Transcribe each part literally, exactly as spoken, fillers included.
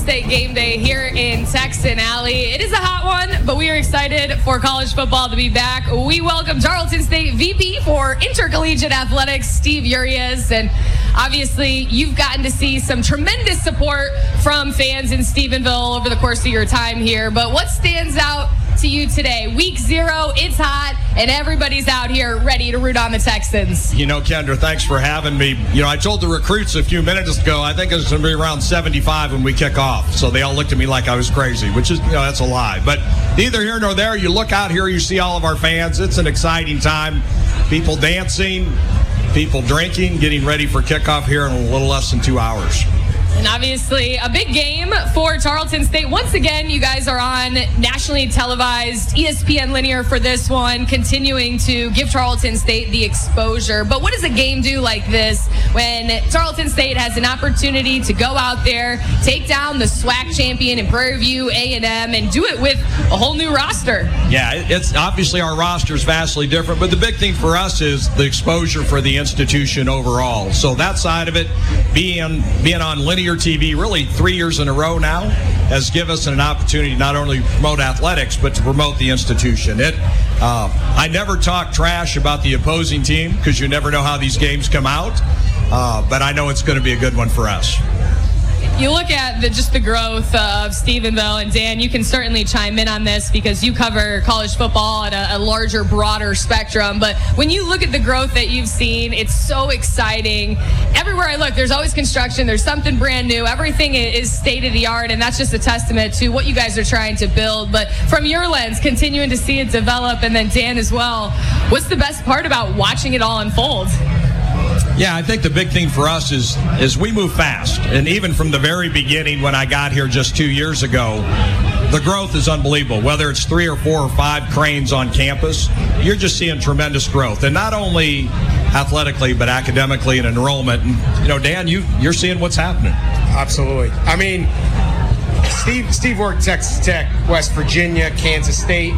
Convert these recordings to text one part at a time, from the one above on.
State game day here in Texan Alley. It is a hot one, but we are excited for college football to be back. We welcome Tarleton State V P for Intercollegiate Athletics, Steve Urias. And obviously, you've gotten to see some tremendous support from fans in Stephenville over the course of your time here. But what stands out to you today? Week zero, it's hot, and everybody's out here ready to root on the Texans. You know, Kendra, thanks for having me. You know, I told the recruits a few minutes ago, I think it's going to be around seventy-five when we kick off. So they all looked at me like I was crazy, which is, you know, that's a lie. But neither here nor there. You look out here, you see all of our fans. It's an exciting time. People dancing, people drinking, getting ready for kickoff here in a little less than two hours. And obviously, a big game for Tarleton State. Once again, you guys are on nationally televised E S P N Linear for this one, continuing to give Tarleton State the exposure. But what does a game do like this when Tarleton State has an opportunity to go out there, take down the SWAC champion in Prairie View A and M, and do it with a whole new roster? Yeah, it's obviously our roster is vastly different, but the big thing for us is the exposure for the institution overall. So that side of it, being being on linear T V really three years in a row now, has given us an opportunity to not only promote athletics, but to promote the institution. It, uh, I never talk trash about the opposing team because you never know how these games come out, uh, but I know it's going to be a good one for us. You look at the, just the growth of Stephenville, and Dan, you can certainly chime in on this because you cover college football at a, a larger, broader spectrum. But when you look at the growth that you've seen, it's so exciting. Everywhere I look, there's always construction. There's something brand new. Everything is state-of-the-art, and that's just a testament to what you guys are trying to build. But from your lens, continuing to see it develop, and then Dan as well, what's the best part about watching it all unfold? Yeah, I think the big thing for us is is we move fast. And even from the very beginning when I got here just two years ago, the growth is unbelievable. Whether it's three or four or five cranes on campus, you're just seeing tremendous growth. And not only athletically, but academically and enrollment. And, you know, Dan, you, you're seeing what's happening. Absolutely. I mean, Steve, Steve worked Texas Tech, West Virginia, Kansas State.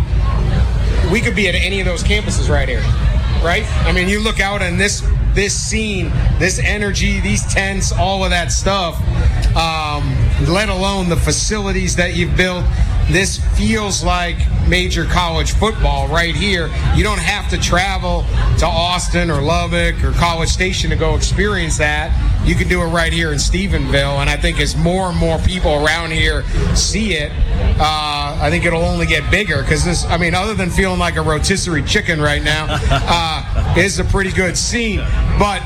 We could be at any of those campuses right here, right? I mean, you look out and this this scene, this energy, these tents, all of that stuff, um, let alone the facilities that you've built. This feels like major college football right here. You don't have to travel to Austin or Lubbock or College Station to go experience that. You can do it right here in Stephenville, and I think as more and more people around here see it, uh, I think it'll only get bigger because this, I mean, other than feeling like a rotisserie chicken right now, uh, it's a pretty good scene. But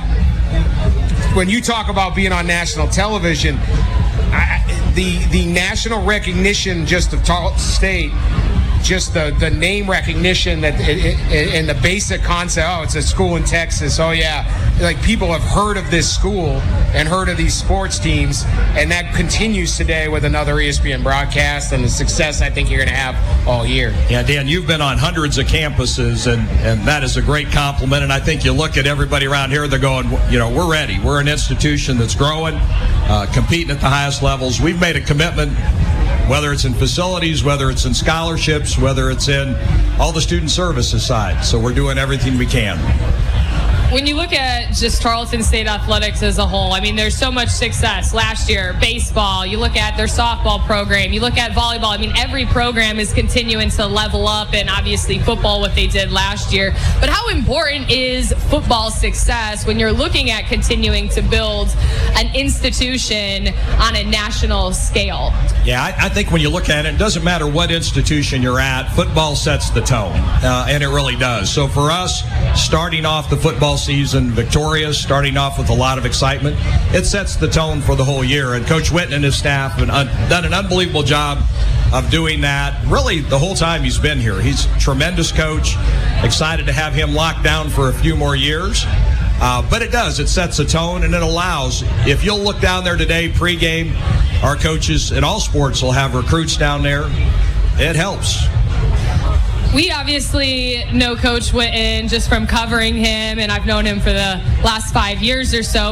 when you talk about being on national television, I, the the national recognition just of Tarleton State, just the, the name recognition that it, it, and the basic concept, oh, it's a school in Texas. Oh, yeah. Like, people have heard of this school and heard of these sports teams, and that continues today with another E S P N broadcast and the success I think you're going to have all year. Yeah, Dan, you've been on hundreds of campuses, and, and that is a great compliment. And I think you look at everybody around here, they're going, you know, we're ready. We're an institution that's growing, uh, competing at the highest levels. We've made a commitment, whether it's in facilities, whether it's in scholarships, whether it's in all the student services side. So we're doing everything we can. When you look at just Tarleton State athletics as a whole, I mean, there's so much success. Last year, baseball, you look at their softball program, you look at volleyball. I mean, every program is continuing to level up, and obviously football, what they did last year. But how important is football success when you're looking at continuing to build an institution on a national scale? Yeah, I, I think when you look at it, it doesn't matter what institution you're at, football sets the tone, uh, and it really does. So for us, starting off the football season victorious, starting off with a lot of excitement, it sets the tone for the whole year. And Coach Witten and his staff have un- done an unbelievable job of doing that really the whole time he's been here. He's a tremendous coach. Excited to have him locked down for a few more years. Uh, but it does. It sets a tone, and it allows, if you'll look down there today, pregame, our coaches in all sports will have recruits down there. It helps. We obviously know Coach Witten just from covering him, and I've known him for the last five years or so. But you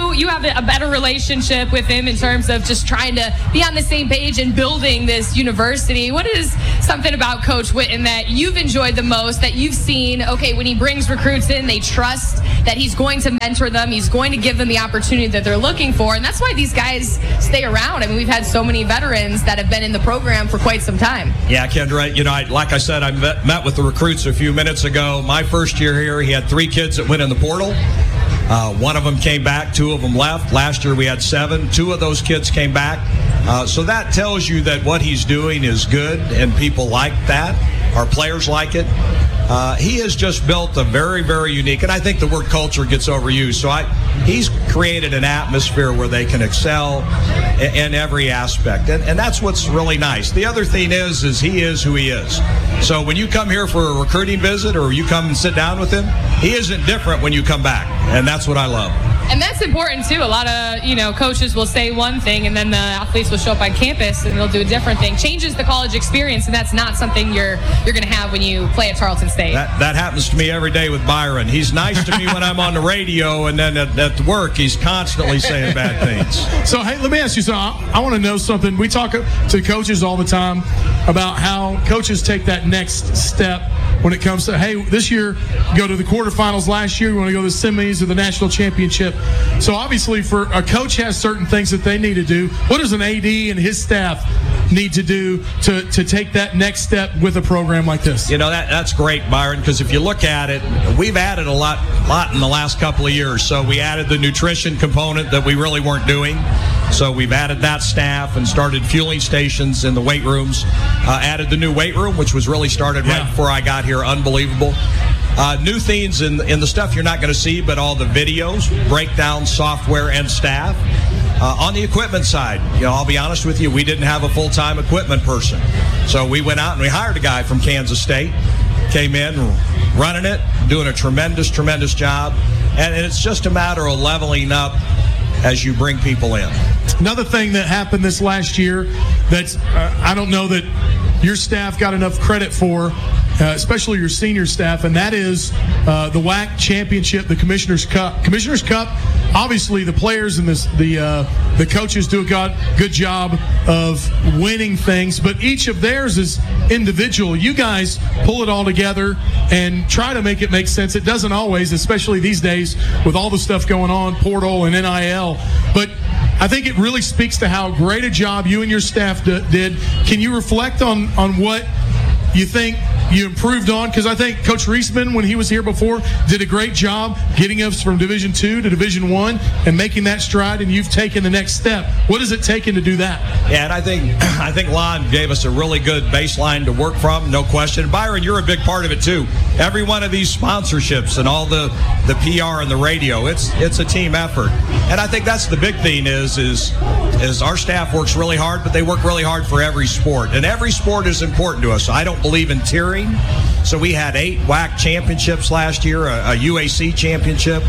you you have a better relationship with him in terms of just trying to be on the same page and building this university. What is something about Coach Witten that you've enjoyed the most, that you've seen, okay, when he brings recruits in, they trust that he's going to mentor them, he's going to give them the opportunity that they're looking for, and that's why these guys stay around. I mean, we've had so many veterans that have been in the program for quite some time. Yeah, Kendra, you know, I, like I said, I met, met with the recruits a few minutes ago. My first year here, he had three kids that went in the portal. Uh, one of them came back, two of them left. Last year we had seven. Two of those kids came back. Uh, so that tells you that what he's doing is good, and people like that. Our players like it. Uh, he has just built a very, very unique, and I think the word culture gets overused. So I, he's created an atmosphere where they can excel in, in every aspect, and, and that's what's really nice. The other thing is, is he is who he is. So when you come here for a recruiting visit or you come and sit down with him, he isn't different when you come back, and that's what I love. And that's important, too. A lot of, you know, coaches will say one thing, and then the athletes will show up on campus, and they'll do a different thing. Changes the college experience, and that's not something you're you're going to have when you play at Tarleton State. That, that happens to me every day with Byron. He's nice to me when I'm on the radio, and then at, at work, he's constantly saying bad things. So, hey, let me ask you something. I, I want to know something. We talk to coaches all the time about how coaches take that next step when it comes to, hey, this year, go to the quarterfinals. Last year, we want to go to the semis or the national championship. So obviously, for a coach has certain things that they need to do. What does an A D and his staff need to do to, to take that next step with a program like this? You know, that that's great, Byron, because if you look at it, we've added a lot, lot in the last couple of years. So we added the nutrition component that we really weren't doing. So we've added that staff and started fueling stations in the weight rooms. Uh, added the new weight room, which was really started right Yeah. before I got here. Unbelievable. Uh, new things in, in the stuff you're not going to see, but all the videos, breakdown, software, and staff. Uh, on the equipment side, you know, I'll be honest with you, we didn't have a full-time equipment person. So we went out and we hired a guy from Kansas State, came in, running it, doing a tremendous, tremendous job. And, and it's just a matter of leveling up as you bring people in. Another thing that happened this last year that uh, I don't know that your staff got enough credit for, uh, especially your senior staff, and that is uh, the W A C championship, the Commissioner's Cup. Commissioner's Cup, obviously the players and this, the uh, the coaches do a good, good job of winning things, but each of theirs is individual. You guys pull it all together and try to make it make sense. It doesn't always, especially these days with all the stuff going on, portal and N I L. But I think it really speaks to how great a job you and your staff d- did. Can you reflect on, on what you think you improved on? Because I think Coach Reisman, when he was here before, did a great job getting us from Division two to Division one and making that stride, and you've taken the next step. What has it taken to do that? Yeah, and I think I think Lon gave us a really good baseline to work from, no question. Byron, you're a big part of it too. Every one of these sponsorships and all the, the P R and the radio, it's it's a team effort. And I think that's the big thing is is is our staff works really hard, but they work really hard for every sport. And every sport is important to us. I don't believe in tiering. So we had eight W A C championships last year, a, a U A C championship.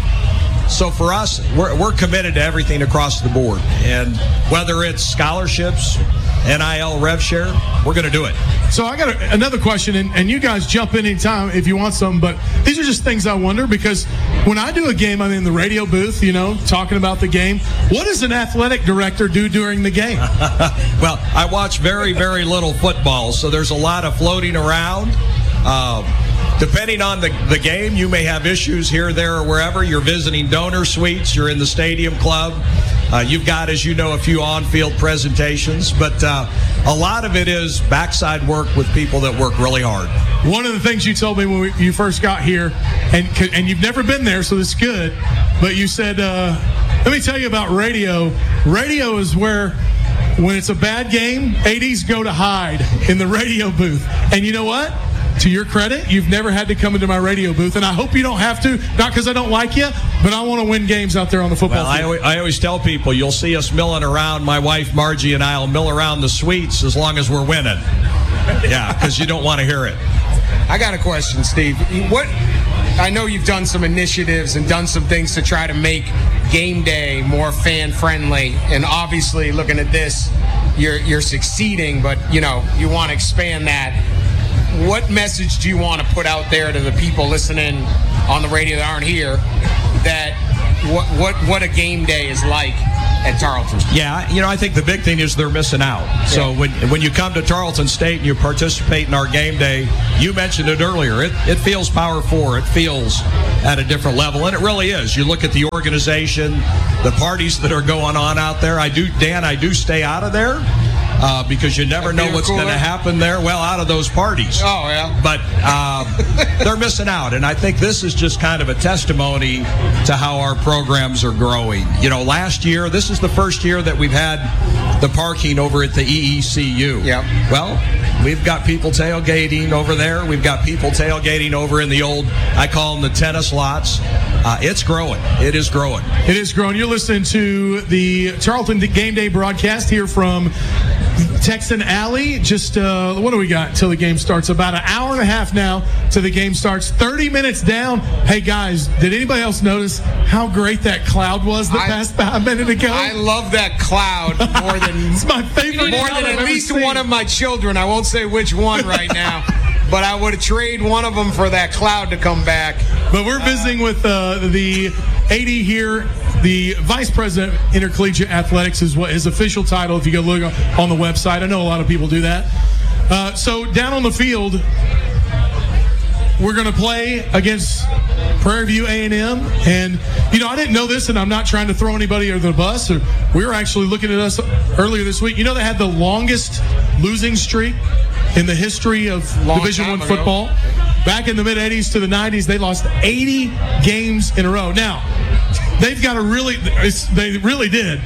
So for us, we're, we're committed to everything across the board. And whether it's scholarships, N I L, rev share, we're going to do it. So I got a, another question, and, and you guys jump in anytime if you want something, but these are just things I wonder, because when I do a game, I'm in the radio booth, you know, talking about the game. What does an athletic director do during the game? Well, I watch very, very little football, so there's a lot of floating around. Um, depending on the, the game, you may have issues here, there, or wherever. You're visiting donor suites. You're in the stadium club. Uh, you've got, as you know, a few on-field presentations. But uh, a lot of it is backside work with people that work really hard. One of the things you told me when we, you first got here, and and you've never been there, so it's good, but you said, uh, let me tell you about radio. Radio is where, when it's a bad game, A Ds go to hide in the radio booth. And you know what? To your credit, you've never had to come into my radio booth, and I hope you don't have to, not because I don't like you, but I want to win games out there on the football well, field. I always, I always tell people, you'll see us milling around. My wife, Margie, and I will mill around the suites as long as we're winning. Yeah, because you don't want to hear it. I got a question, Steve. What? I know you've done some initiatives and done some things to try to make game day more fan-friendly, and obviously, looking at this, you're you're succeeding, but, you know, you want to expand that. What message do you want to put out there to the people listening on the radio that aren't here, that what what what a game day is like at Tarleton. Yeah, you know, I think the big thing is they're missing out. Yeah. So when when you come to Tarleton State and you participate in our game day, you mentioned it earlier, it, it feels Power Four. It feels at a different level, and it really is. You look at the organization, the parties that are going on out there. I do, Dan, I do stay out of there. Uh, because you never know what's going to happen there. Well, out of those parties. Oh, yeah. But uh, they're missing out. And I think this is just kind of a testimony to how our programs are growing. You know, last year, this is the first year that we've had the parking over at the E E C U. Yep. Well, we've got people tailgating over there. We've got people tailgating over in the old, I call them the tennis lots. Uh, it's growing. It is growing. It is growing. You're listening to the Tarleton Game Day broadcast here from Texan Alley. Just, uh, what do we got till the game starts? About an hour and a half now till the game starts. thirty minutes down. Hey, guys, did anybody else notice how great that cloud was the I, past a minute ago? I love that cloud more than it's my favorite. More than at least one of my children. I won't say which one right now. But I would trade one of them for that cloud to come back. But we're visiting with uh, the A D here. The Vice President Intercollegiate Athletics is what his official title, if you go look on the website. I know a lot of people do that. Uh, so down on the field, we're going to play against Prairie View A and M. And, you know, I didn't know this, and I'm not trying to throw anybody under the bus. Or we were actually looking at us earlier this week. You know, they had the longest losing streak in the history of Long Division One ago. football. Back in the mid-eighties to the nineties, they lost eighty games in a row. Now, they've got a really it's, – they really did.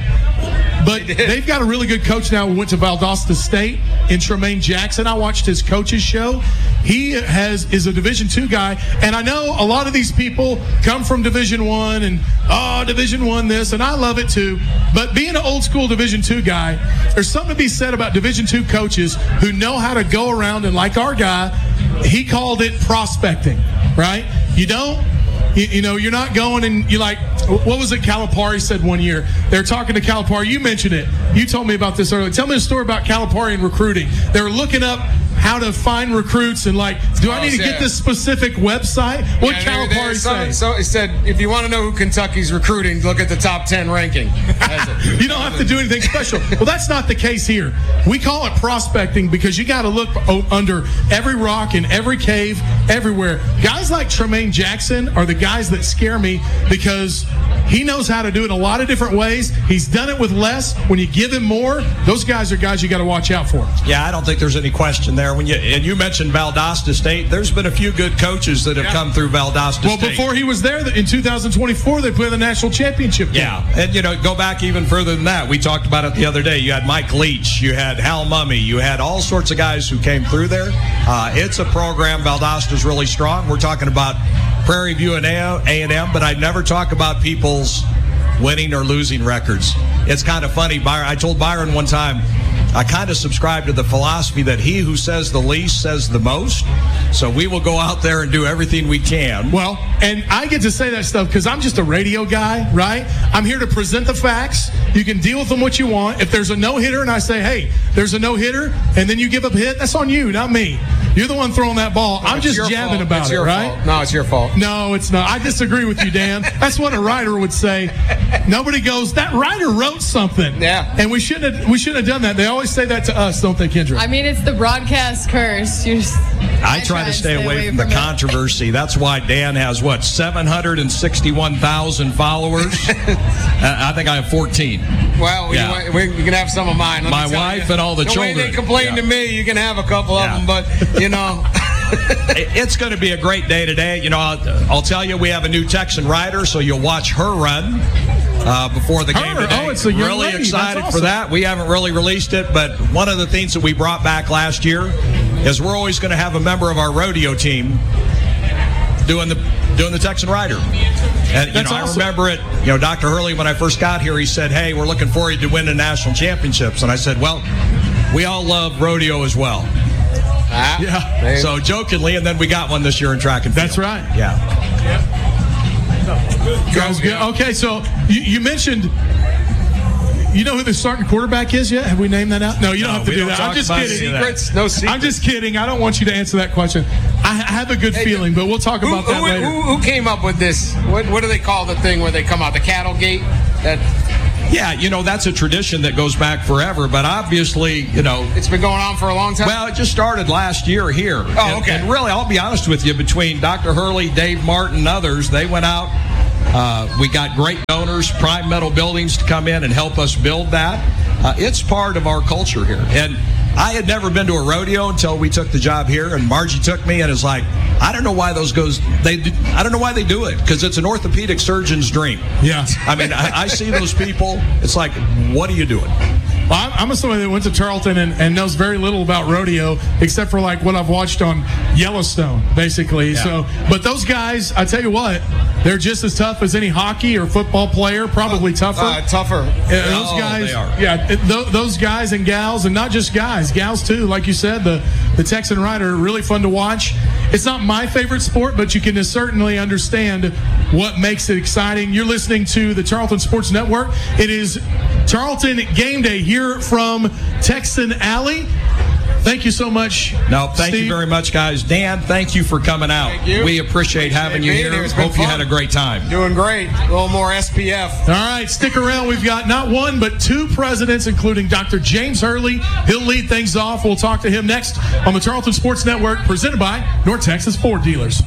But they did. They've got a really good coach now who went to Valdosta State in Tremaine Jackson. I watched his coach's show. He has is a Division Two guy, and I know a lot of these people come from Division One and oh, Division One this, and I love it too. But being an old school Division Two guy, there's something to be said about Division Two coaches who know how to go around and, like our guy, he called it prospecting, right? You don't. You, you know, you're not going and you like, what was it Calipari said one year? They're talking to Calipari. You mentioned it. You told me about this earlier. Tell me a story about Calipari and recruiting. They were looking up how to find recruits and like, do I need to get this specific website? What yeah, Calipari say? So it said, if you want to know who Kentucky's recruiting, look at the top ten ranking. You don't have to do anything special. Well, that's not the case here. We call it prospecting because you got to look under every rock in every cave, everywhere. Guys like Tremaine Jackson are the guys that scare me because he knows how to do it in a lot of different ways. He's done it with less. When you give him more, those guys are guys you got to watch out for. Yeah, I don't think there's any question there. When you and you mentioned Valdosta State, there's been a few good coaches that have yeah. come through Valdosta well, State. Well, before he was there in two thousand twenty-four, they played the national championship game. Yeah, and you know, go back even further than that. We talked about it the other day. You had Mike Leach, you had Hal Mummy, you had all sorts of guys who came through there. Uh, it's a program. Valdosta's really strong. We're talking about Prairie View and A and M, but I never talk about people's winning or losing records. It's kind of funny. Byron, I told Byron one time, I kind of subscribe to the philosophy that he who says the least says the most. So we will go out there and do everything we can. Well, and I get to say that stuff because I'm just a radio guy, right? I'm here to present the facts. You can deal with them what you want. If there's a no-hitter and I say, hey, there's a no-hitter, and then you give up a hit, that's on you, not me. You're the one throwing that ball. No, I'm just jabbing fault. about it's it, your right? Fault. No, it's your fault. No, it's not. I disagree with you, Dan. That's what a writer would say. Nobody goes, that writer wrote something. Yeah. And we shouldn't have, we shouldn't have done that. They always say that to us, don't they, Kendra? I mean, it's the broadcast curse. You're just, I, I try, try to stay, stay away, away from, from the it. controversy. That's why Dan has, what, seven hundred sixty-one thousand followers? I think I have fourteen. Well, yeah. you, you can have some of mine. Let My wife you. and all the, the children. The way they complain yeah. to me, you can have a couple yeah. of them, but, you know. It's going to be a great day today. You know, I'll, I'll tell you, we have a new Texan rider, so you'll watch her run uh, before the game her? today. Oh, it's a young really lady. excited awesome. for that. We haven't really released it, but one of the things that we brought back last year is we're always going to have a member of our rodeo team doing the doing the Texan rider. And you That's know, awesome. I remember it. You know, Doctor Hurley, when I first got here, he said, "Hey, we're looking forward to winning national championships." And I said, "Well, we all love rodeo as well." Ah, yeah. So jokingly, and then we got one this year in track and field. That's right. Yeah. Guys, good. Okay, so you, you mentioned you know who the starting quarterback is yet? Have we named that out? No, you don't No, have to we do don't that. talk I'm just about kidding. any of that. Secrets, no secrets. I'm just kidding. I don't want you to answer that question. I I have a good Hey, feeling, but we'll talk Who, about that who, later. who, who came up with this? What, what do they call the thing where they come out? The cattle gate? That Yeah, you know, that's a tradition that goes back forever, but obviously, you know, it's been going on for a long time? well, it just started last year here. Oh, and, okay. And really, I'll be honest with you, between Doctor Hurley, Dave Martin, and others, they went out. Uh, we got great donors, Prime Metal Buildings, to come in and help us build that. Uh, it's part of our culture here. And I had never been to a rodeo until we took the job here, and Margie took me and is like, I don't know why those goes. They, do, I don't know why they do it, because it's an orthopedic surgeon's dream. Yeah. I mean, I, I see those people. It's like, what are you doing? Well, I'm, I'm a somebody that went to Tarleton and, and knows very little about rodeo, except for like what I've watched on Yellowstone, basically. Yeah. So, but those guys, I tell you what, they're just as tough as any hockey or football player, probably tougher. Uh, tougher. Uh, those Oh, guys, they are. yeah, it- th- those guys and gals, and not just guys, gals too. Like you said, the the Texan Rider are really fun to watch. It's not my favorite sport, but you can certainly understand what makes it exciting. You're listening to the Tarleton Sports Network. It is Tarleton Game Day here from Texan Alley. Thank you so much. No, thank Steve. you very much, guys. Dan, thank you for coming out. Thank you. We appreciate having you being here. here. It's been Hope you fun. had a great time. Doing great. A little more S P F. All right, stick around. We've got not one, but two presidents, including Doctor James Hurley. He'll lead things off. We'll talk to him next on the Tarleton Sports Network, presented by North Texas Ford Dealers.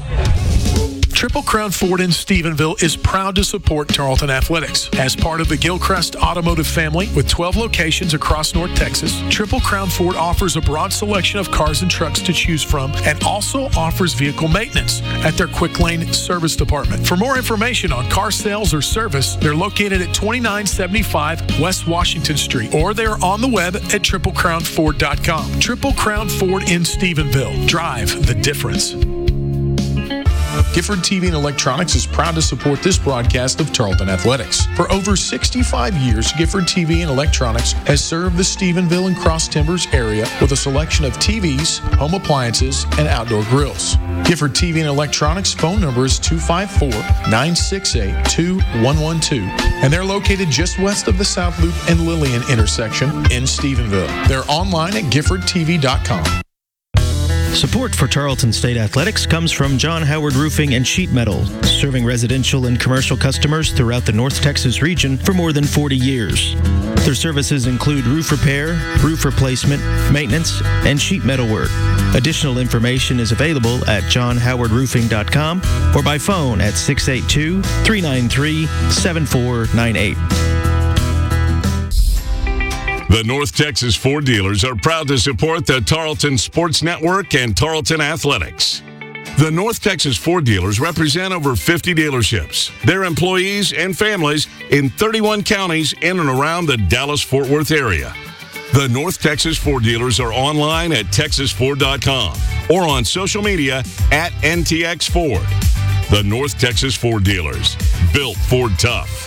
Triple Crown Ford in Stephenville is proud to support Tarleton Athletics. As part of the Gilchrist Automotive family with twelve locations across North Texas, Triple Crown Ford offers a broad selection of cars and trucks to choose from and also offers vehicle maintenance at their Quick Lane Service Department. For more information on car sales or service, they're located at twenty-nine seventy-five West Washington Street, or they're on the web at triple crown ford dot com. Triple Crown Ford in Stephenville. Drive the difference. Gifford T V and Electronics is proud to support this broadcast of Tarleton Athletics. For over sixty-five years, Gifford T V and Electronics has served the Stephenville and Cross Timbers area with a selection of T Vs, home appliances, and outdoor grills. Gifford T V and Electronics phone number is two five four, nine six eight, two one one two, and they're located just west of the South Loop and Lillian intersection in Stephenville. They're online at gifford t v dot com. Support for Tarleton State Athletics comes from John Howard Roofing and Sheet Metal, serving residential and commercial customers throughout the North Texas region for more than forty years. Their services include roof repair, roof replacement, maintenance, and sheet metal work. Additional information is available at john howard roofing dot com or by phone at six eight two, three nine three, seven four nine eight. The North Texas Ford dealers are proud to support the Tarleton Sports Network and Tarleton Athletics. The North Texas Ford dealers represent over fifty dealerships, their employees and families in thirty-one counties in and around the Dallas-Fort Worth area. The North Texas Ford dealers are online at texas ford dot com or on social media at N T X Ford. The North Texas Ford dealers, built Ford tough.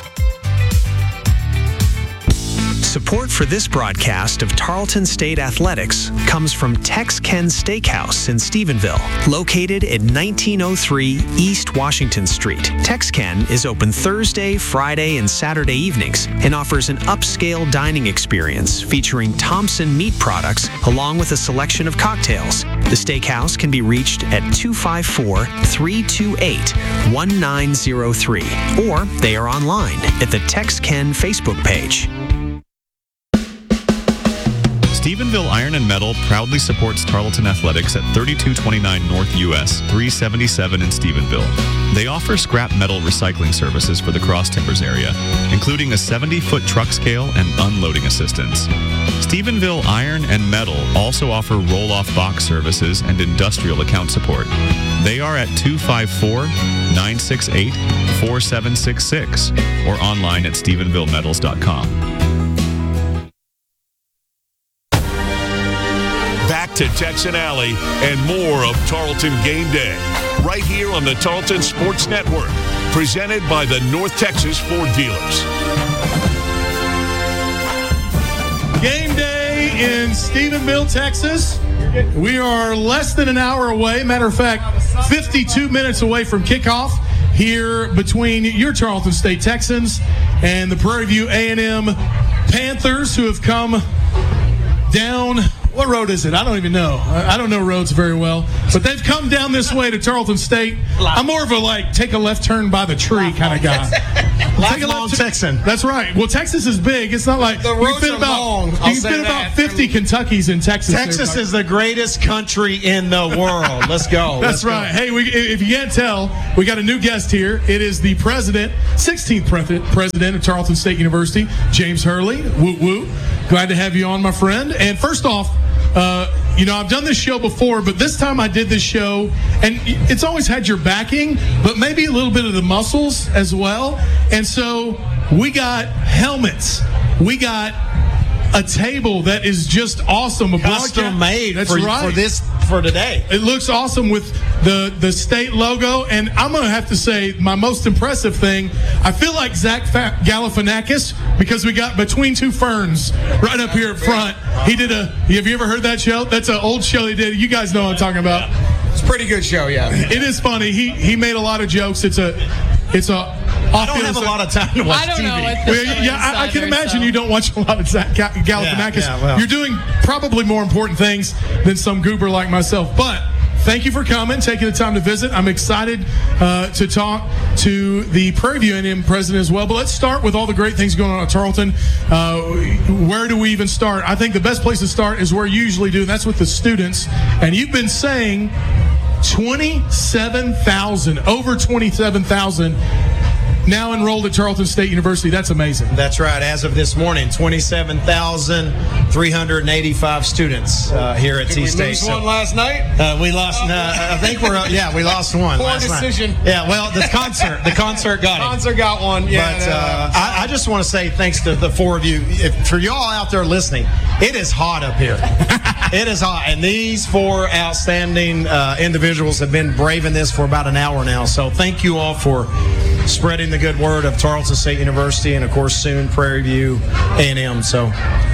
Support for this broadcast of Tarleton State Athletics comes from Tex-Ken Steakhouse in Stephenville, located at nineteen oh three East Washington Street. Tex-Ken is open Thursday, Friday, and Saturday evenings and offers an upscale dining experience featuring Thompson meat products along with a selection of cocktails. The steakhouse can be reached at two five four, three two eight, one nine zero three, or they are online at the Tex-Ken Facebook page. Stephenville Iron and Metal proudly supports Tarleton Athletics at thirty-two twenty-nine North U S three seventy-seven in Stephenville. They offer scrap metal recycling services for the Cross Timbers area, including a seventy-foot truck scale and unloading assistance. Stephenville Iron and Metal also offer roll-off box services and industrial account support. They are at two five four, nine six eight, four seven six six or online at stephenville metals dot com. Back to Texan Alley and more of Tarleton Game Day, right here on the Tarleton Sports Network, presented by the North Texas Ford dealers. Game day in Stephenville, Texas. We are less than an hour away. Matter of fact, fifty-two minutes away from kickoff here between your Tarleton State Texans and the Prairie View A and M Panthers who have come down. What road is it? I don't even know. I don't know roads very well. But they've come down this way to Tarleton State. I'm more of a, like, take a left turn by the tree kind of guy. Take a left turn. Texan. That's right. Well, Texas is big. It's not like The you roads can fit are about, long, You I'll can say fit that. about fifty Kentuckys in Texas. Texas is the greatest country in the world. Let's go. That's Let's right. Go. Hey, we, if you can't tell, we got a new guest here. It is the president, sixteenth president of Tarleton State University, James Hurley. Woo woo. Glad to have you on, my friend. And first off, uh, you know, I've done this show before, but this time I did this show, and it's always had your backing, but maybe a little bit of the muscles as well. And so we got helmets. We got a table that is just awesome. A Custom broadcast- made That's for, right. for this for today. It looks awesome with the, the state logo. And I'm going to have to say my most impressive thing, I feel like Zach Fa- Galifianakis because we got Between Two Ferns right up here at front. He did a, have you ever heard that show? That's an old show he did. You guys know what I'm talking about. It's a pretty good show, yeah. It is funny. He he made a lot of jokes. It's a, it's a, I don't have a lot of time to watch I don't T V. know what the Well, show yeah, is I, I can either, imagine so. you don't watch a lot of Zach Ga- Galifianakis. Yeah, yeah, well. You're doing probably more important things than some goober like myself. But thank you for coming, taking the time to visit. I'm excited uh, to talk to the Prairie View A and M president as well. But let's start with all the great things going on at Tarleton. Uh, where do we even start? I think the best place to start is where you usually do, and that's with the students. And you've been saying twenty-seven thousand, over twenty-seven thousand now enrolled at Tarleton State University. That's amazing. That's right. As of this morning, twenty-seven thousand three hundred eighty-five students uh, here at Did T we State. lose one last night? Uh, we lost. Uh, I think we're. Uh, yeah, we lost one. Poor last decision. Night. Yeah. Well, the concert. The concert got it. Concert got one. Yeah. But no, uh, I, I just want to say thanks to the four of you. If, for y'all out there listening, it is hot up here. It is hot. And these four outstanding uh, individuals have been braving this for about an hour now. So thank you all for spreading the good word of Tarleton State University and, of course, soon Prairie View A and M. So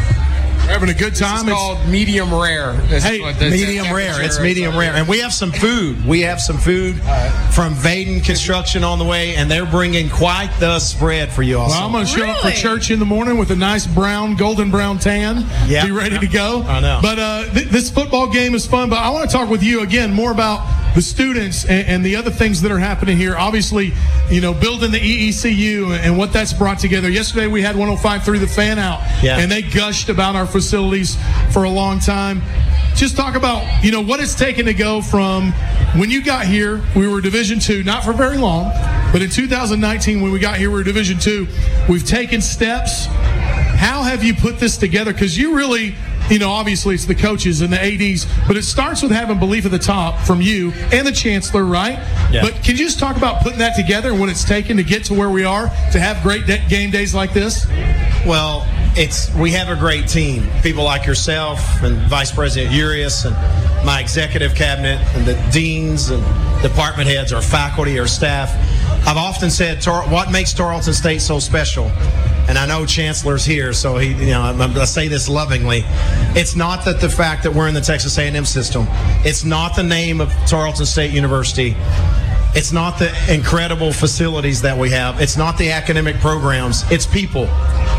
We're having a good time. It's called medium rare. This Hey, is what this medium temperature rare. It's is. medium rare. And we have some food. We have some food from Vaden Construction on the way, and they're bringing quite the spread for you all. Well, I'm going to show up for Really? church in the morning with a nice brown, golden brown tan. Yeah. Be ready to go. I know. But uh, th- this football game is fun. But I want to talk with you again more about the students and, and the other things that are happening here. Obviously, you know, building the E E C U and what that's brought together. Yesterday we had one oh five point three The Fan out, Yeah. and they gushed about our facilities for a long time. Just talk about, you know, what it's taken to go from when you got here, we were Division Two, not for very long, but in two thousand nineteen when we got here, we were Division Two. We've taken steps. How have you put this together? Because you really, you know, obviously it's the coaches and the A Ds, but it starts with having belief at the top from you and the chancellor, right? Yeah. But can you just talk about putting that together and what it's taken to get to where we are, to have great de- game days like this? Well, it's we have a great team. People like yourself and Vice President Urias and my executive cabinet and the deans and department heads, our faculty, our staff. I've often said, Tar- what makes Tarleton State so special? And I know Chancellor's here, so he, you know, I'm, I say this lovingly. It's not that the fact that we're in the Texas A and M system. It's not the name of Tarleton State University. It's not the incredible facilities that we have. It's not the academic programs. It's people.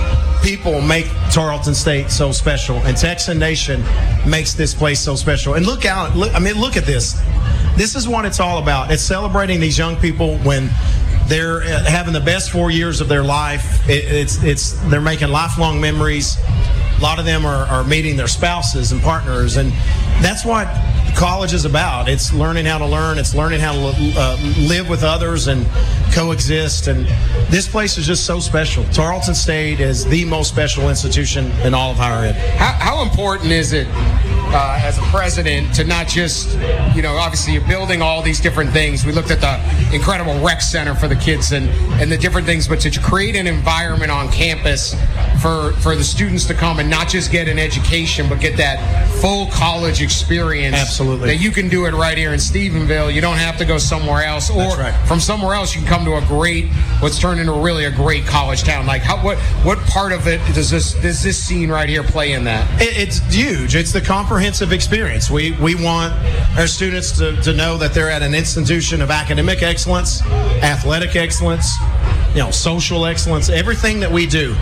People make Tarleton State so special, and Texan Nation makes this place so special. And look out! Look, I mean, look at this. This is what it's all about. It's celebrating these young people when they're having the best four years of their life. It, it's it's they're making lifelong memories. A lot of them are, are meeting their spouses and partners, and that's what college is about. It's learning how to learn. It's learning how to uh, live with others and coexist. And this place is just so special. Tarleton State is the most special institution in all of higher ed. How, how important is it uh, as a president to not just, you know, obviously you're building all these different things. We looked at the incredible rec center for the kids and, and the different things, but to create an environment on campus for, for the students to come and not just get an education, but get that full college experience. Absolutely. That you can do it right here in Stephenville. You don't have to go somewhere else. Or That's right. from somewhere else, you can come to a great, what's turned into really a great college town. Like, how, what what part of it does this does this scene right here play in that? It, it's huge. It's the comprehensive experience. We we want our students to, to know that they're at an institution of academic excellence, athletic excellence, you know, social excellence. Everything that we do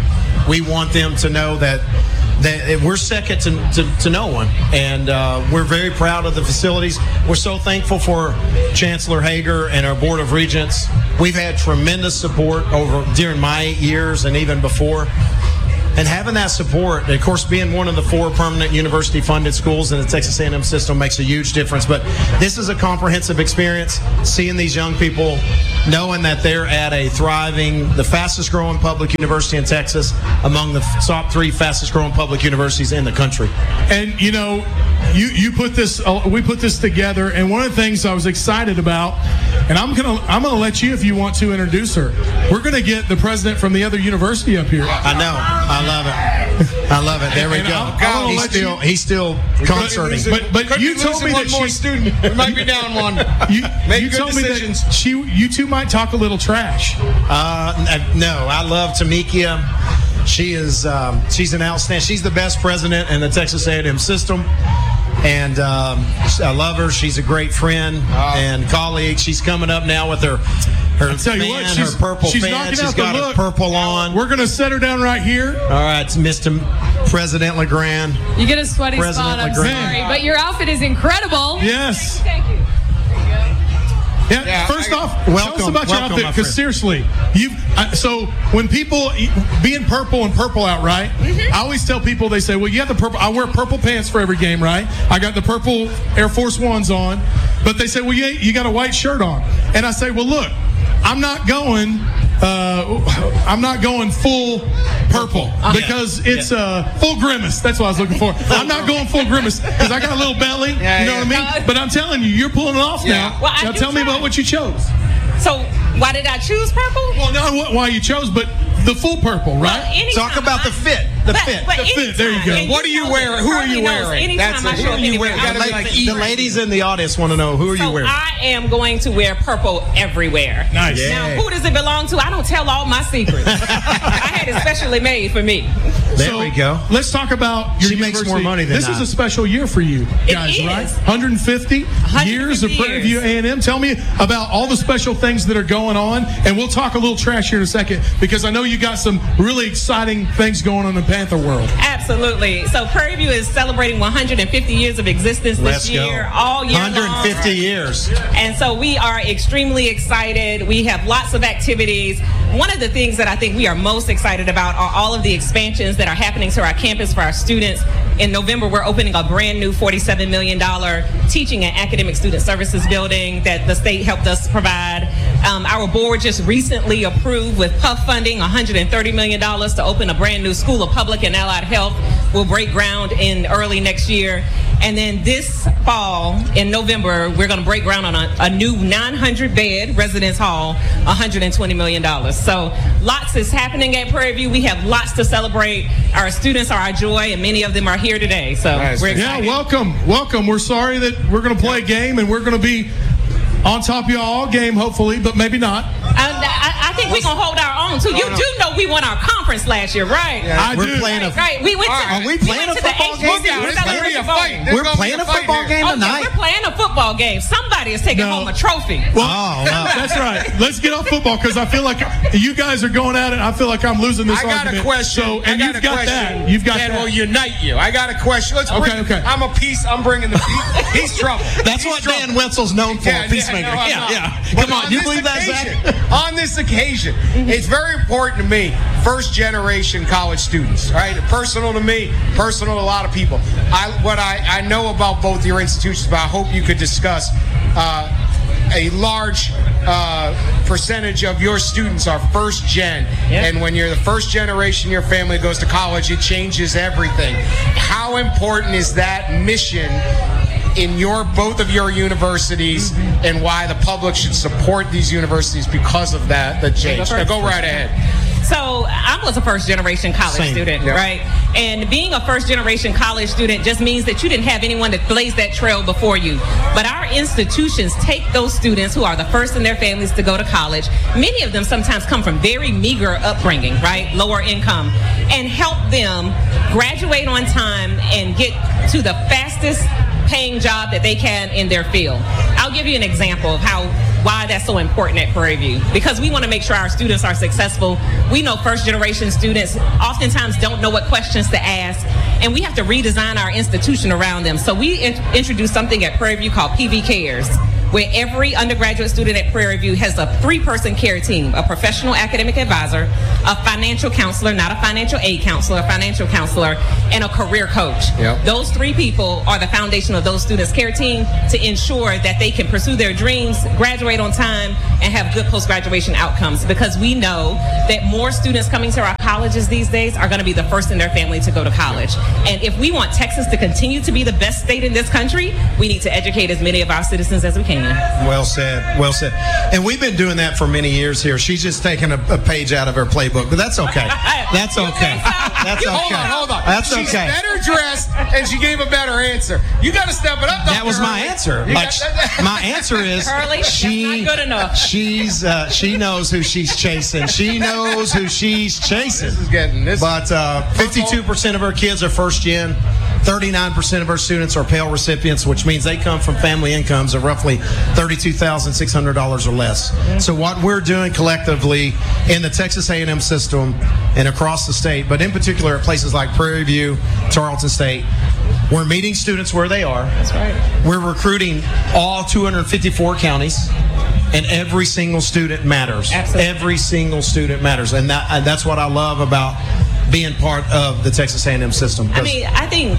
we want them to know that that we're second to, to, to no one, and uh, we're very proud of the facilities. We're so thankful for Chancellor Hager and our Board of Regents. We've had tremendous support over during my eight years and even before. And having that support, of course, being one of the four permanent university-funded schools in the Texas A and M system makes a huge difference. But this is a comprehensive experience, seeing these young people, knowing that they're at a thriving, the fastest-growing public university in Texas, among the top three fastest-growing public universities in the country. And, you know, you, you put this, uh, we put this together, and one of the things I was excited about, and I'm gonna I'm gonna let you, if you want to, introduce her. We're gonna get the president from the other university up here. I know. I love it. I love it. There we And go. I'll- I'll he's let still you- he's still concerting. But but Could you be told losing me one that more she student. We might be down one. you, Make you good told decisions. me that she you two might talk a little trash. Uh, n- no, I love Tamikia. She is um, she's an outstanding. She's the best president in the Texas A and M system, and um, I love her. She's a great friend and colleague. She's coming up now with her her I'll tell you fan, what, she's, her purple she's fan. knocking She's out the got her look. purple on. We're gonna set her down right here. All right, Mister President LeGrand. You get a sweaty President spot. I'm LeGrand. sorry, but your outfit is incredible. Yes. Thank you. Yeah, Yeah, first I- off, tell us Welcome, about your welcome, outfit, my because friend. seriously, you. So when people being purple and purple out, right? Mm-hmm. I always tell people, they say, "Well, you have the purple." I wear purple pants for every game, right? I got the purple Air Force Ones on, but they say, "Well, you ain't- you got a white shirt on," and I say, "Well, look, I'm not going." Uh, I'm not going full purple because it's uh, full grimace. That's what I was looking for. I'm not going full grimace because I got a little belly. Yeah, you know yeah. what I mean? But I'm telling you, you're pulling it off Yeah. now. Well, I now do tell me try. about what you chose. So why did I choose purple? Well, not what, why you chose, but the full purple, right? Well, anytime Talk about I- the fit. The but, fit. But The fit, there you anytime, go. and What are you know wearing? that Who are Curly you knows wearing? Anytime That's I it. show Who up are you anywhere, wearing? I Gotta look be like like E. The ladies in the audience want to know, who are you So wearing? I am going to wear purple everywhere. Nice. Now, Yeah. who does it belong to? I don't tell all my secrets. I had it specially made for me. There So, we go. Let's talk about your She makes university. more money than This I. is a special year for you It guys, is. right? one hundred fifty years of fifty Prairie View A and M. Tell me about all the special things that are going on, and we'll talk a little trash here in a second because I know you got some really exciting things going on in Panther World. Absolutely. So Prairie View is celebrating one hundred fifty years of existence this Let's year, go. all year one hundred fifty long. years. And so we are extremely excited. We have lots of activities. One of the things that I think we are most excited about are all of the expansions that are happening to our campus for our students. In November, we're opening a brand new forty-seven million dollars teaching and academic student services building that the state helped us provide. Um, our board just recently approved with P U F funding one hundred thirty million dollars to open a brand new School of Public and Allied Health. We'll break ground in early next year. And then this fall, in November, we're going to break ground on a, a new nine hundred bed residence hall, one hundred twenty million dollars. So lots is happening at Prairie View. We have lots to celebrate. Our students are our joy, and many of them are here today. So Nice. we're Yeah, excited. welcome, welcome. We're sorry that we're going to play a game and we're going to be on top of y'all all game, hopefully, but maybe not. I, I, I think we're going to hold our own, too. You do know we won our conference last year, right? I We're do. playing a Right. We went to, Are we playing went a to the football H B C game? Look out, it's gonna be a fight. There's We're gonna be playing a fight football here. game Oh, yeah, tonight. we're playing a football game. Somebody is taking No. home a trophy. Well, Oh, wow. that's right. Let's get off football because I feel like you guys are going at it. I feel like I'm losing this I got argument. a question. So, I and got you've a got question that. You've got that that. will unite you. I got a question. Let's Okay, bring. okay. I'm a peace. I'm bringing the peace. He's trouble. That's He's what trouble. Dan Wetzel's known for, Yeah, peacemaker. no, I'm Yeah, not. yeah. But Come on, on you this believe that, occasion- Zach? On this occasion, it's very important to me. First generation college students, right? Personal to me, personal to a lot of people. I what I, I know about both your institutions, but I hope you could discuss. Uh, a large uh, percentage of your students are first gen. And when you're the first generation, your family goes to college, it changes everything. How important is that mission in your both of your universities, and why the public should support these universities because of that, the change? Now, go right ahead. So I was a first generation college Same. student, Yeah. right? And being a first generation college student just means that you didn't have anyone that blazed that trail before you. But our institutions take those students who are the first in their families to go to college. Many of them sometimes come from very meager upbringing, right? Lower income, and help them graduate on time and get to the fastest paying job that they can in their field. I'll give you an example of how why that's so important at Prairie View, because we want to make sure our students are successful. We know first generation students oftentimes don't know what questions to ask, and we have to redesign our institution around them. So we in- introduced something at Prairie View called P V Cares, where every undergraduate student at Prairie View has a three-person care team: a professional academic advisor, a financial counselor, not a financial aid counselor, a financial counselor, and a career coach. Yep. Those three people are the foundation of those students' care team to ensure that they can pursue their dreams, graduate on time, and have good post-graduation outcomes, because we know that more students coming to our colleges these days are going to be the first in their family to go to college. And if we want Texas to continue to be the best state in this country, we need to educate as many of our citizens as we can. Well said, well said. And we've been doing that for many years here. She's just taking a, a page out of her playbook, but that's okay. That's okay. That's okay. Hold on, hold on. That's She's okay. better dressed, and she gave a better answer. You got to step it up. That was my Hurley. answer. You Like, got- my answer is Hurley, that's she. not good enough. She's uh, she knows who she's chasing. She knows who she's chasing. This is getting this. But uh, fifty-two percent of our kids are first gen. thirty-nine percent of our students are Pell recipients, which means they come from family incomes of roughly thirty-two thousand six hundred dollars or less. So what we're doing collectively in the Texas A and M system and across the state, but in particular at places like Prairie View, Tarleton State, we're meeting students where they are. That's right. We're recruiting all two hundred fifty-four counties. And every single student matters. Absolutely. Every single student matters. And that and that's what I love about being part of the Texas A and M system. I mean, I think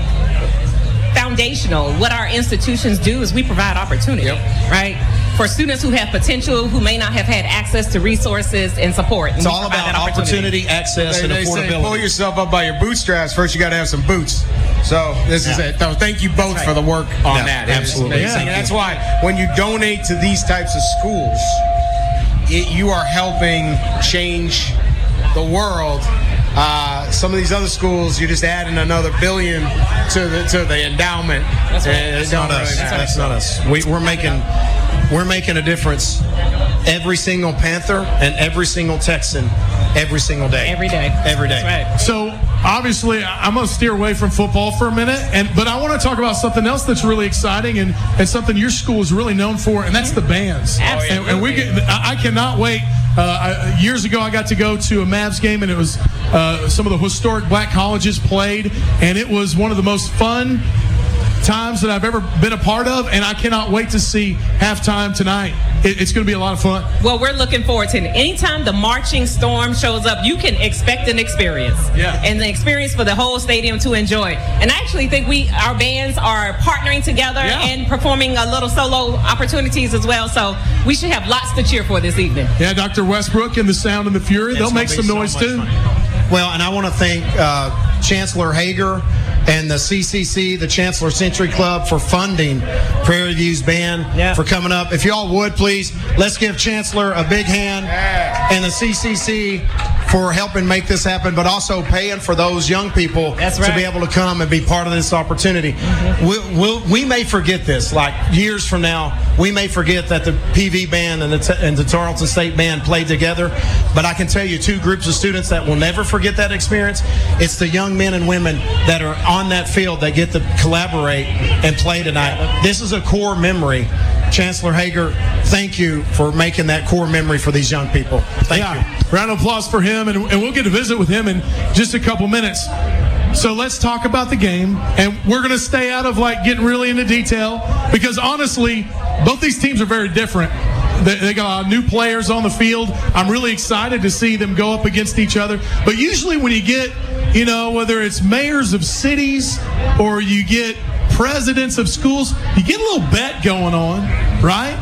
foundational, what our institutions do is we provide opportunity, Yep. right? For students who have potential, who may not have had access to resources and support. And It's we all provide about that opportunity, access, They, and they say affordability. pull yourself up by your bootstraps. First, you got to have some boots. So this is Yeah. it. So thank you both for the work on Yeah, that. It is absolutely. amazing. Yeah. And that's why when you donate to these types of schools, it, you are helping change the world. Uh, some of these other schools, you're just adding another billion to the to the endowment. That's right. And it That's don't not us. really matter. That's not us. We, we're making we're making a difference. Every single Panther and every single Texan, every single day. Every day. Every day. That's right. So obviously, I- I'm going to steer away from football for a minute, and but I want to talk about something else that's really exciting and, and something your school is really known for, and that's the bands. Absolutely. And, and we get, I, I cannot wait. Uh, I, years ago, I got to go to a Mavs game, and it was uh, some of the historic black colleges played, and it was one of the most fun times that I've ever been a part of, and I cannot wait to see halftime tonight. It, it's going to be a lot of fun. Well, we're looking forward to it. Anytime the marching storm shows up, you can expect an experience. Yeah. And the experience for the whole stadium to enjoy. And I actually think we, our bands are partnering together Yeah. and performing a little solo opportunities as well. So we should have lots to cheer for this evening. Yeah, Doctor Westbrook and the Sound and the Fury, It's they'll gonna make be some so noise much too. fun. Well, and I want to thank uh, Chancellor Hager and the C C C, the Chancellor Century Club, for funding Prairie View's band, Yeah. for coming up. If y'all would, please, let's give Chancellor a big hand, and the C C C for helping make this happen, but also paying for those young people That's to right. be able to come and be part of this opportunity. Mm-hmm. We, we'll, we may forget this, like years from now, we may forget that the P V band and the, t- and the Tarleton State band played together, but I can tell you two groups of students that will never forget that experience. It's the young men and women that are on that field that get to collaborate and play tonight. This is a core memory. Chancellor Hager, thank you for making that core memory for these young people. Thank yeah. you. Round of applause for him, and, and we'll get to visit with him in just a couple minutes. So let's talk about the game, and we're going to stay out of like getting really into detail because honestly, both these teams are very different. They, they got a lot of new players on the field. I'm really excited to see them go up against each other. But usually when you get, you know, whether it's mayors of cities or you get presidents of schools, you get a little bet going on, right?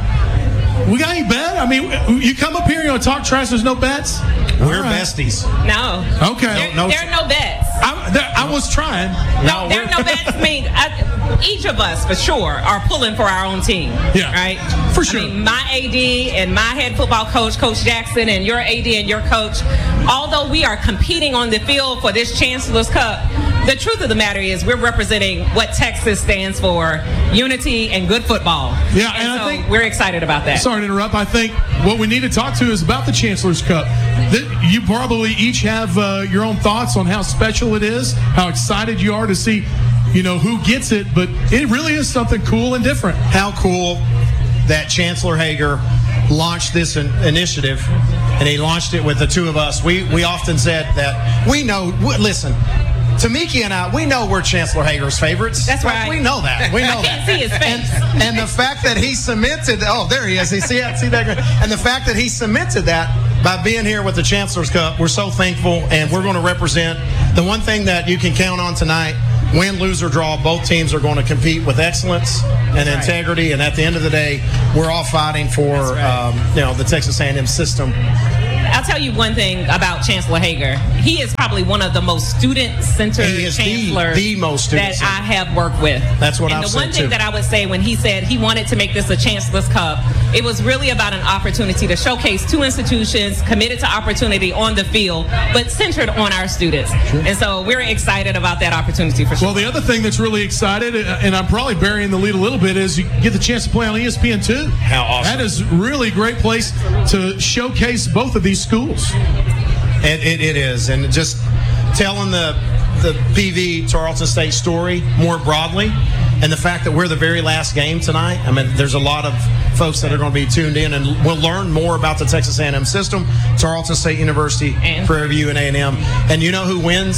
We got any bet? I mean, you come up here, you want to talk trash, there's no bets? We're All right. besties. No. Okay. There, No- no- there are no bets. I, there, I was trying. No, there are no bets. I mean, I, each of us, for sure, are pulling for our own team. Yeah, Right? for sure. I mean, my A D and my head football coach, Coach Jackson, and your A D and your coach, although we are competing on the field for this Chancellor's Cup, the truth of the matter is we're representing what Texas stands for, unity and good football. Yeah, and, and I so think we're excited about that. Sorry to interrupt. I think what we need to talk to is about the Chancellor's Cup. That you probably each have uh, your own thoughts on how special it is, how excited you are to see, you know, who gets it, but it really is something cool and different. How cool that Chancellor Hager launched this in- initiative, and he launched it with the two of us. We we often said that we know, w- listen, Tamiki and I, we know we're Chancellor Hager's favorites. That's right. We know that. We know I can't that. see his face. And, and the fact that he cemented, oh, there he is. You see, see that? And the fact that he cemented that by being here with the Chancellor's Cup, we're so thankful, and we're going to represent the one thing that you can count on tonight. Win, lose, or draw, both teams are going to compete with excellence and That's integrity. Right. And at the end of the day, we're all fighting for right. um, you know the Texas A and M system. I'll tell you one thing about Chancellor Hager. He is probably one of the most student-centered he is chancellors the, the most that I have worked with. That's what and I've the one said thing too. that I would say when he said he wanted to make this a Chancellor's Cup, it was really about an opportunity to showcase two institutions committed to opportunity on the field, but centered on our students. Sure. And so we're excited about that opportunity for sure. Well, the other thing that's really excited, and I'm probably burying the lead a little bit, is you get the chance to play on E S P N two. How awesome. That is really a great place to showcase both of these schools. It, it, it is. And just telling the the P V Tarleton State story more broadly, and the fact that we're the very last game tonight. I mean, there's a lot of folks that are going to be tuned in, and we'll learn more about the Texas A and M system, Tarleton State University, and Prairie View, and A and M. And you know who wins?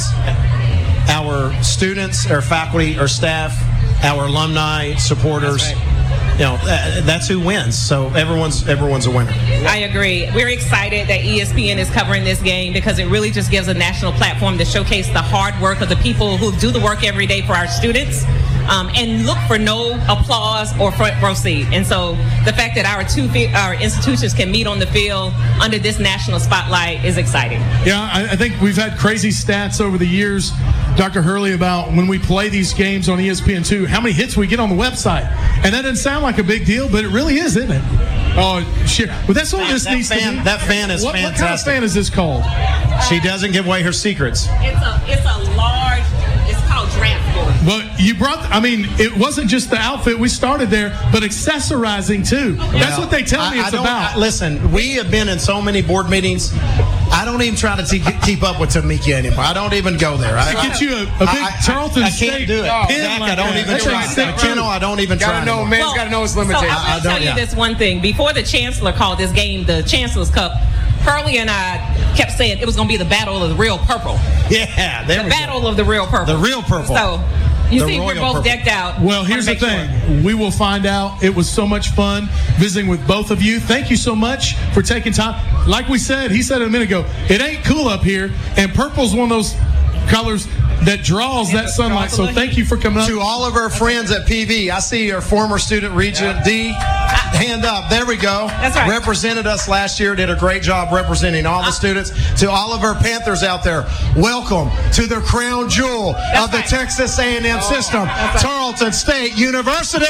Our students, our faculty, our staff, our alumni, supporters. That's right. You know, that's who wins. So everyone's everyone's a winner. I agree. We're excited that E S P N is covering this game because it really just gives a national platform to showcase the hard work of the people who do the work every day for our students, um, and look for no applause or front row seat. And so the fact that our two our institutions can meet on the field under this national spotlight is exciting. Yeah, I, I think we've had crazy stats over the years, Doctor Hurley, about when we play these games on E S P N two, how many hits we get on the website. And that doesn't sound like a big deal, but it really is, isn't it? Oh, sure. But that's what that, this that needs fan, to be. That fan is what, fantastic. What kind of fan is this called? She doesn't give away her secrets. It's a it's a large. It's called draft board. But you brought, I mean, it wasn't just the outfit. We started there, but accessorizing too. That's Well, what they tell I, me it's I don't- about. I- listen, we have been in so many board meetings. I don't even try to te- keep up with Tamika anymore. I don't even go there. I, To get you a, a big I, I, Tarleton I, I State can't do it. pin Zach, like I don't that. even That's try. like I, stick you know, I don't even Gotta try know, anymore. man. Man's gotta know his limitations. So I will I don't- tell you yeah. this one thing. Before the Chancellor called this game the Chancellor's Cup, Hurley and I kept saying it was going to be the battle of the real purple. Yeah, there The we battle go. of the real purple. The real purple. So you The see, we're royal both purple. decked out. Well, here's the Wanna make thing. sure. We will find out. It was so much fun visiting with both of you. Thank you so much for taking time. Like we said, he said it a minute ago, it ain't cool up here, and purple's one of those colors that draws that sunlight. So thank you for coming up. To all of our friends at P V, I see your former student, Regent D. Hand up. There we go. That's right. Represented us last year. Did a great job representing all the students. To all of our Panthers out there, welcome to the crown jewel That's of the right. Texas A and M system, Tarleton State University.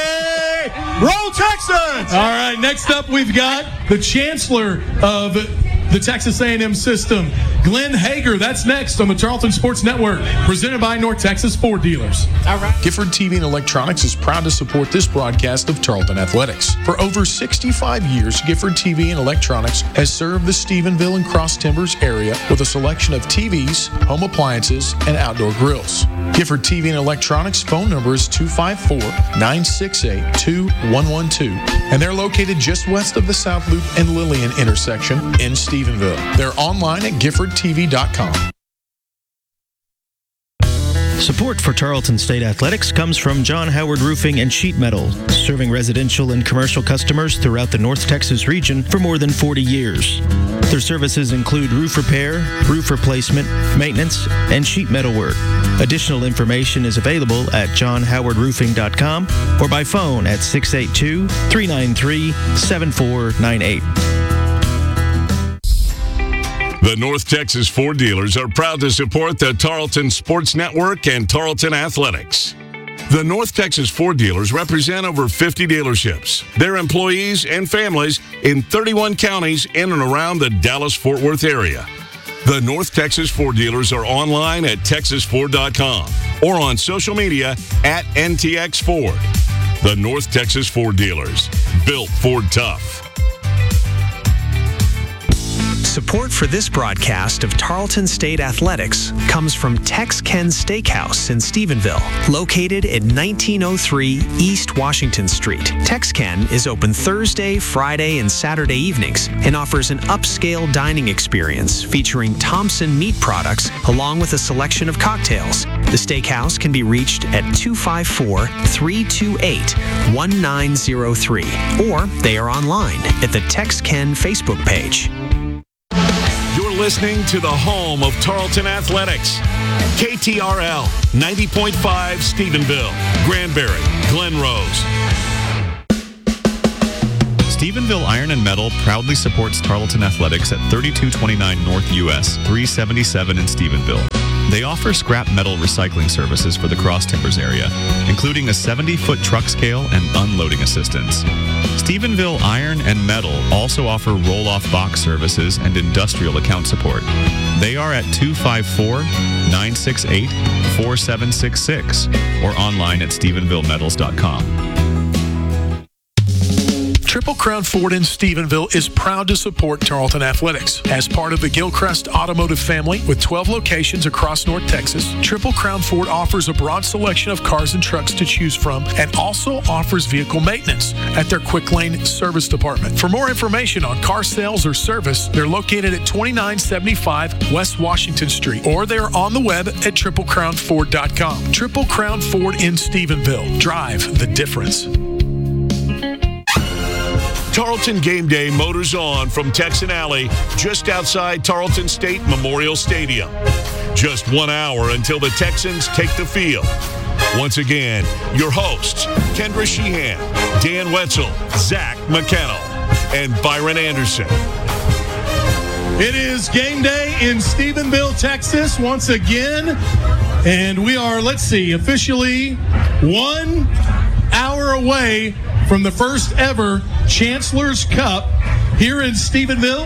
Roll Texans! All right, next up we've got the Chancellor of the Texas A and M system, Glenn Hager. That's next on the Tarleton Sports Network, presented by North Texas Ford Dealers. All right. Gifford T V and Electronics is proud to support this broadcast of Tarleton Athletics. For over sixty-five years, Gifford T V and Electronics has served the Stephenville and Cross Timbers area with a selection of T Vs, home appliances, and outdoor grills. Gifford T V and Electronics phone number is two five four, nine six eight, two one one two, and they're located just west of the South Loop and Lillian intersection in Stephenville. They're online at gifford t v dot com. Support for Tarleton State Athletics comes from John Howard Roofing and Sheet Metal, serving residential and commercial customers throughout the North Texas region for more than forty years. Their services include roof repair, roof replacement, maintenance, and sheet metal work. Additional information is available at john howard roofing dot com or by phone at six eight two, three nine three, seven four nine eight. The North Texas Ford dealers are proud to support the Tarleton Sports Network and Tarleton Athletics. The North Texas Ford dealers represent over fifty dealerships, their employees and families in thirty-one counties in and around the Dallas-Fort Worth area. The North Texas Ford dealers are online at texas ford dot com or on social media at N T X Ford. The North Texas Ford dealers, built Ford tough. Support for this broadcast of Tarleton State Athletics comes from Tex-Ken Steakhouse in Stephenville, located at nineteen oh three East Washington Street. Tex-Ken is open Thursday, Friday, and Saturday evenings and offers an upscale dining experience featuring Thompson meat products along with a selection of cocktails. The steakhouse can be reached at two five four, three two eight, one nine zero three, or they are online at the Tex-Ken Facebook page. You're listening to the home of Tarleton Athletics. K T R L, ninety point five Stephenville, Granbury, Glen Rose. Stephenville Iron and Metal proudly supports Tarleton Athletics at thirty-two twenty-nine North U S three seventy-seven in Stephenville. They offer scrap metal recycling services for the Cross Timbers area, including a seventy-foot truck scale and unloading assistance. Stephenville Iron and Metal also offer roll-off box services and industrial account support. They are at two five four, nine six eight, four seven six six or online at stephenville metals dot com. Triple Crown Ford in Stephenville is proud to support Tarleton Athletics. As part of the Gilchrist Automotive family with twelve locations across North Texas, Triple Crown Ford offers a broad selection of cars and trucks to choose from and also offers vehicle maintenance at their Quick Lane Service Department. For more information on car sales or service, they're located at twenty-nine seventy-five West Washington Street, or they're on the web at triple crown ford dot com. Triple Crown Ford in Stephenville. Drive the difference. Tarleton Game Day motors on from Texan Alley, just outside Tarleton State Memorial Stadium. Just one hour until the Texans take the field. Once again, your hosts, Kendra Sheehan, Dan Wetzel, Zach McKennell, and Byron Anderson. It is game day in Stephenville, Texas, once again. And we are, let's see, officially one hour away from the first ever Chancellor's Cup here in Stephenville.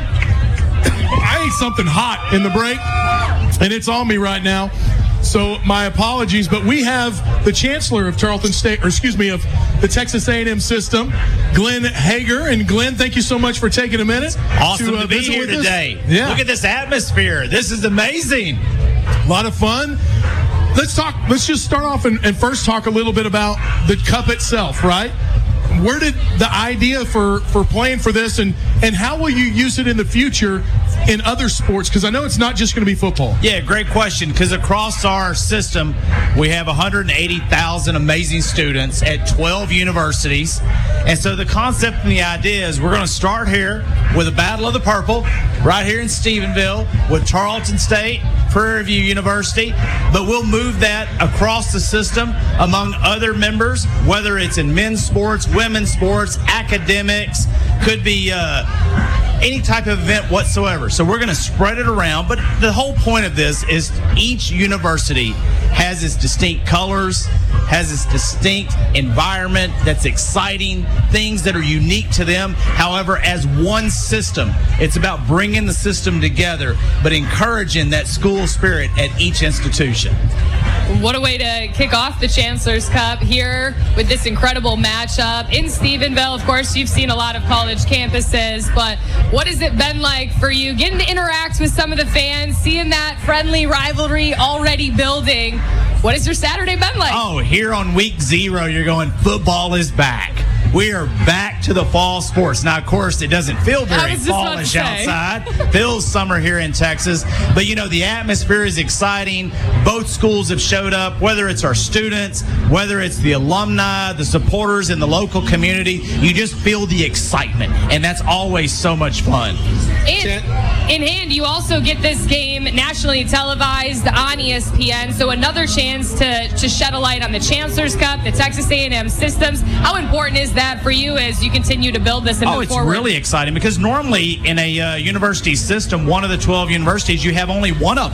I ate something hot in the break, and it's on me right now. So my apologies, but we have the Chancellor of Tarleton State, or excuse me, of the Texas A and M system, Glenn Hager. And Glenn, thank you so much for taking a minute. Awesome to, to, uh, be visit here with us. today. Yeah. Look at this atmosphere. This is amazing. A lot of fun. Let's talk. Let's just start off and, and first talk a little bit about the cup itself, right? Where did the idea for, for playing for this, and, and how will you use it in the future in other sports? Because I know it's not just going to be football. Yeah, great question. Because across our system, we have one hundred eighty thousand amazing students at twelve universities. And so the concept and the idea is we're going to start here with a Battle of the Purple right here in Stephenville with Tarleton State, Prairie View University. But we'll move that across the system among other members, whether it's in men's sports, women's sports, academics, could be uh, any type of event whatsoever. So we're going to spread it around. But the whole point of this is each university has its distinct colors, has its distinct environment that's exciting, things that are unique to them. However, as one system, it's about bringing the system together, but encouraging that school spirit at each institution. What a way to kick off the Chancellor's Cup here with this incredible matchup in Stephenville. Of course, you've seen a lot of college campuses, but what has it been like for you getting to interact with some of the fans, seeing that friendly rivalry already building? What has your Saturday been like? Oh, here on week zero, you're going, football is back. We are back to the fall sports. Now, of course, it doesn't feel very fallish outside. Feels summer here in Texas. But, you know, the atmosphere is exciting. Both schools have showed up, whether it's our students, whether it's the alumni, the supporters in the local community. You just feel the excitement, and that's always so much fun. And in hand, you also get this game nationally televised on E S P N, so another chance to, to shed a light on the Chancellor's Cup, the Texas A and M systems. How important is that for you as you continue to build this and oh, move it's forward? really exciting because normally in a uh, university system, one of the twelve universities, you have only one of them.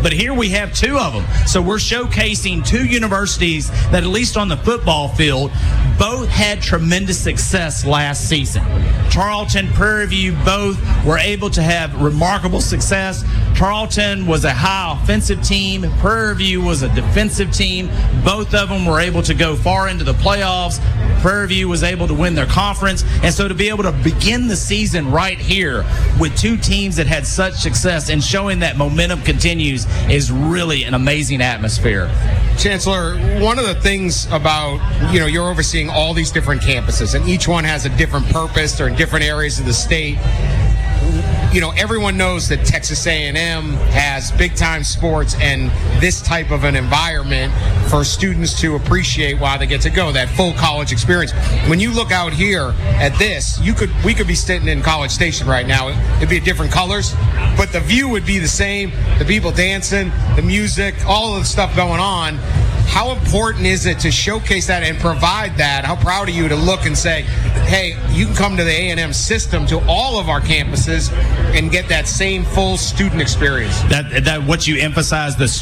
But here we have two of them. So we're showcasing two universities that, at least on the football field, both had tremendous success last season. Tarleton, Prairie View, both were able to have remarkable success. Tarleton was a high offensive team. Prairie View was a defensive team. Both of them were able to go far into the playoffs. Prairie View was able to win their conference. And so to be able to begin the season right here with two teams that had such success and showing that momentum continues is really an amazing atmosphere. Chancellor, one of the things about, you know, you're overseeing all these different campuses, and each one has a different purpose. They're in different areas of the state. You know, everyone knows that Texas A and M has big-time sports and this type of an environment for students to appreciate while they get to go, that full college experience. When you look out here at this, you could we could be sitting in College Station right now. It'd be different colors, but the view would be the same. The people dancing, the music, all of the stuff going on. How important is it to showcase that and provide that? How proud are you to look and say, hey, you can come to the A and M system to all of our campuses and get that same full student experience? That, that what you emphasize, the